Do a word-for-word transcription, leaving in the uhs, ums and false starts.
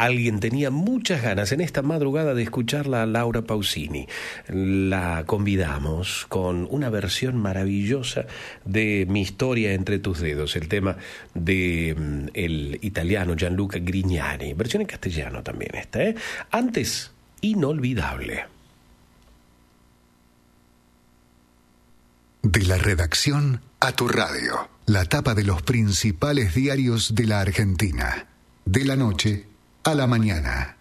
alguien tenía muchas ganas en esta madrugada de escucharla a Laura Pausini. La convidamos con una versión maravillosa de Mi historia entre tus dedos, el tema de mm, el italiano Gianluca Grignani, versión en castellano también esta, ¿eh? Antes, Inolvidable. De la redacción a tu radio, la tapa de los principales diarios de la Argentina, de la noche a la mañana.